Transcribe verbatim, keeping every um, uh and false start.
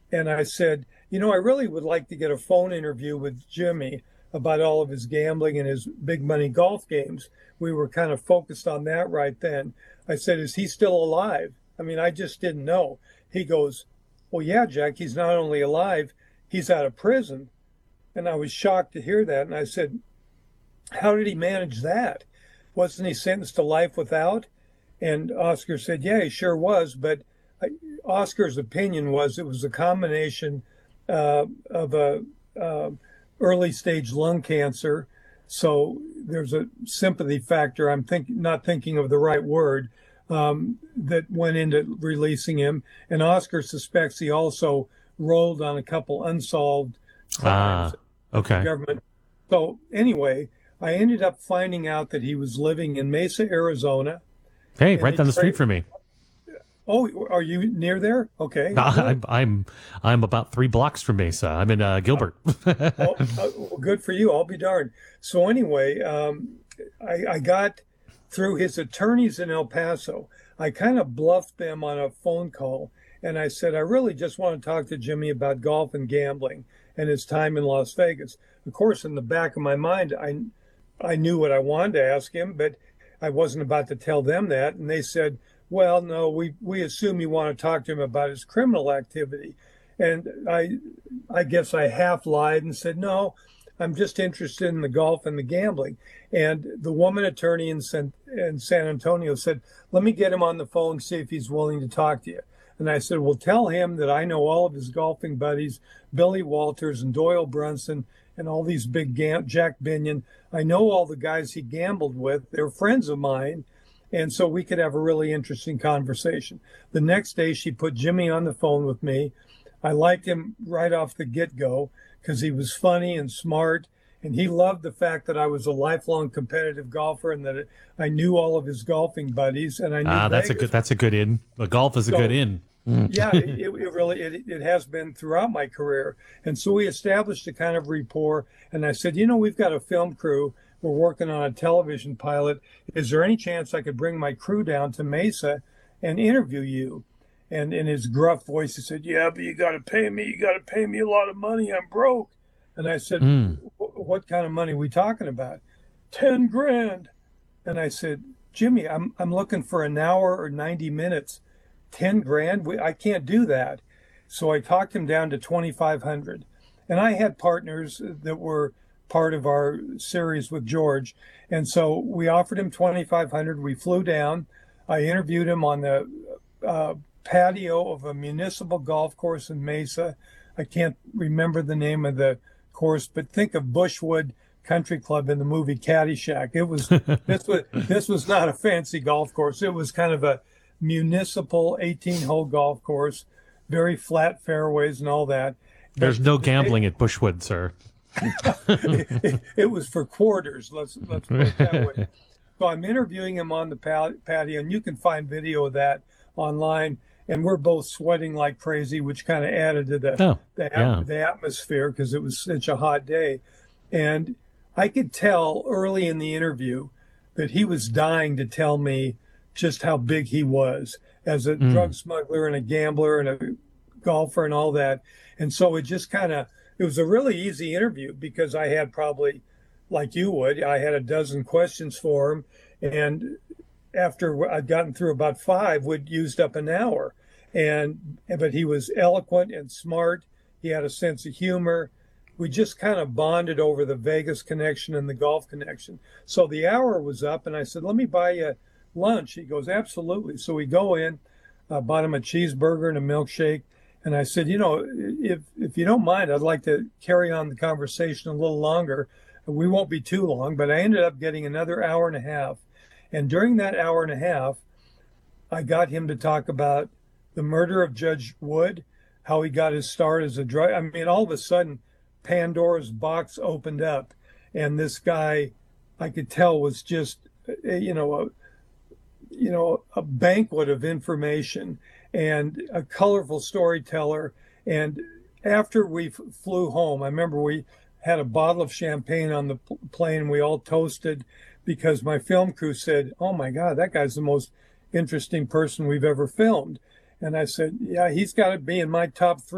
and I said, you know, I really would like to get a phone interview with Jimmy about all of his gambling and his big money golf games. We were kind of focused on that right then. I said, is he still alive? I mean, I just didn't know. He goes, well, yeah, Jack, he's not only alive, he's out of prison. And I was shocked to hear that. And I said, how did he manage that? Wasn't he sentenced to life without? And Oscar said, yeah, he sure was. But Oscar's opinion was it was a combination uh, of a uh, early stage lung cancer. So there's a sympathy factor. I'm think, not thinking of the right word um, that went into releasing him. And Oscar suspects he also rolled on a couple unsolved crimes. Ah, okay. Government. So anyway, I ended up finding out that he was living in Mesa, Arizona. Hey, right down the street from me. Oh, are you near there? Okay. I'm I'm I'm about three blocks from Mesa. I'm in uh, Gilbert. oh, uh, well, good for you. I'll be darned. So anyway, um, I, I got through his attorneys in El Paso. I kind of bluffed them on a phone call, and I said, I really just want to talk to Jimmy about golf and gambling and his time in Las Vegas. Of course, in the back of my mind, I I knew what I wanted to ask him, but I wasn't about to tell them that. And they said, well, no, we, we assume you want to talk to him about his criminal activity. And I I guess I half lied and said, no, I'm just interested in the golf and the gambling. And the woman attorney in San, in San Antonio said, let me get him on the phone, see if he's willing to talk to you. And I said, well, tell him that I know all of his golfing buddies, Billy Walters and Doyle Brunson and all these big gam- Jack Binion. I know all the guys he gambled with. They're friends of mine. And so we could have a really interesting conversation. The next day, she put Jimmy on the phone with me. I liked him right off the get-go because he was funny and smart. And he loved the fact that I was a lifelong competitive golfer and that I knew all of his golfing buddies. And I knew Ah, that's Vegas. a good that's a good in. The golf is a So, good in. yeah, it, it really it, it has been throughout my career. And so we established a kind of rapport. And I said, you know, we've got a film crew. We're working on a television pilot. Is there any chance I could bring my crew down to Mesa and interview you? And in his gruff voice, he said, yeah, but you got to pay me. You got to pay me a lot of money. I'm broke. And I said, Mm. what kind of money are we talking about? ten grand. And I said, Jimmy, I'm, I'm looking for an hour or ninety minutes. ten grand? We, I can't do that. So I talked him down to twenty-five hundred. And I had partners that were part of our series with George. And so we offered him twenty-five hundred. We flew down. I interviewed him on the uh, patio of a municipal golf course in Mesa. I can't remember the name of the course, but think of Bushwood Country Club in the movie Caddyshack. It was this was this was not a fancy golf course. It was kind of a municipal eighteen-hole golf course, very flat fairways and all that. There's But no gambling at Bushwood, sir. it, it was for quarters. Let's let's put it that way. So I'm interviewing him on the patio, and you can find video of that online. And we're both sweating like crazy, which kind of added to the Oh, the, yeah. the atmosphere because it was such a hot day. And I could tell early in the interview that he was dying to tell me just how big he was as a Mm. drug smuggler and a gambler and a golfer and all that. And so it just kind of it was a really easy interview because I had probably, like you would, I had a dozen questions for him. And after I'd gotten through about five, we'd used up an hour. And but he was eloquent and smart. He had a sense of humor. We just kind of bonded over the Vegas connection and the golf connection. So the hour was up, and I said, let me buy you lunch. He goes, absolutely. So we go in, uh, bought him a cheeseburger and a milkshake. And I said, you know, if if you don't mind, I'd like to carry on the conversation a little longer. We won't be too long, but I ended up getting another hour and a half. And during that hour and a half, I got him to talk about the murder of Judge Wood, how he got his start as a drug. I mean, all of a sudden, Pandora's box opened up, and this guy, I could tell, was just, you know, a, you know, a banquet of information and a colorful storyteller. And after we f- flew home, I remember we had a bottle of champagne on the p- plane. We all toasted because my film crew said, oh my God, that guy's the most interesting person we've ever filmed. And I said, yeah, he's got to be in my top three